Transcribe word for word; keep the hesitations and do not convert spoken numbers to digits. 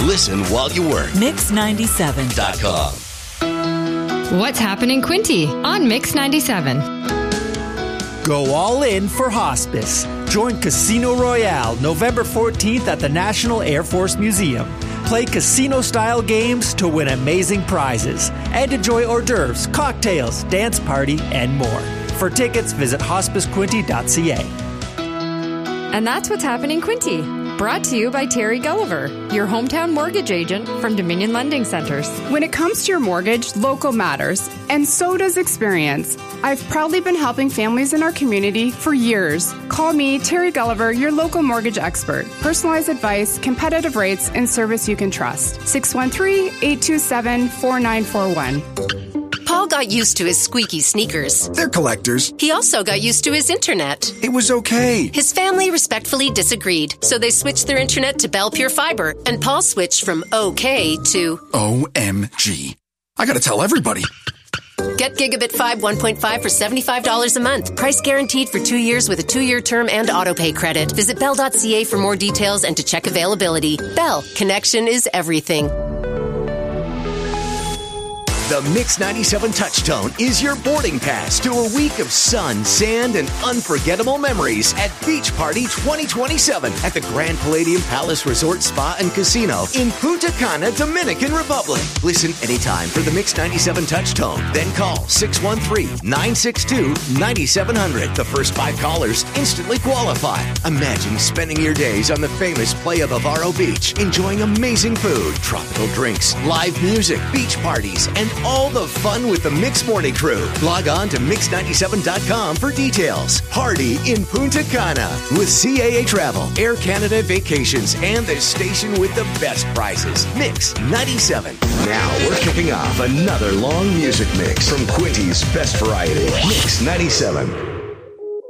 Listen while you work. Mix ninety-seven dot com. What's happening, Quinty on Mix ninety-seven? Go all in for hospice. Join Casino Royale November fourteenth at the National Air Force Museum. Play casino-style games to win amazing prizes and enjoy hors d'oeuvres, cocktails, dance party, and more. For tickets, visit hospice quinty dot c a. And that's what's happening, Quinty. Brought to you by Terry Gulliver, your hometown mortgage agent from Dominion Lending Centers. When it comes to your mortgage, local matters, and so does experience. I've proudly been helping families in our community for years. Call me, Terry Gulliver, your local mortgage expert. Personalized advice, competitive rates, and service you can trust. six one three, eight two seven, four nine four one. Paul got used to his squeaky sneakers. They're collectors. He also got used to his internet. It was okay. His family respectfully disagreed, so they switched their internet to Bell Pure Fiber, and Paul switched from okay to O M G. I gotta tell everybody. Get Gigabit five one point five for seventy-five dollars a month. Price guaranteed for two years with a two-year term and autopay credit. Visit bell dot c a for more details and to check availability. Bell, connection is everything. The Mix ninety-seven Touchtone is your boarding pass to a week of sun, sand, and unforgettable memories at Beach Party twenty twenty-seven at the Grand Palladium Palace Resort Spa and Casino in Punta Cana, Dominican Republic. Listen anytime for the Mix ninety-seven Touchtone. Then call six one three, nine six two, nine seven zero zero. The first five callers instantly qualify. Imagine spending your days on the famous Playa Bavaro Beach, enjoying amazing food, tropical drinks, live music, beach parties, and all the fun with the Mix Morning Crew. Log on to mix ninety-seven dot com for details. Party in Punta Cana with C A A Travel, Air Canada Vacations, and the station with the best prizes. Mix ninety-seven. Now we're kicking off another long music mix from Quinty's Best Variety. Mix ninety-seven.